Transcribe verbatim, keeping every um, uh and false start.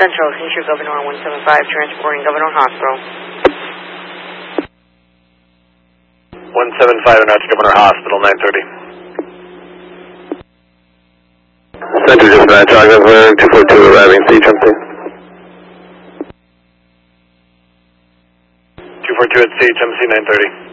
Central, Hoosier Governor one seven five, transporting Governor Hospital. one seven five and out to Governor Hospital, nine thirty. Center dispatch, Ogdenburg, two four two arriving, C H M C. two four two at C H M C, nine thirty.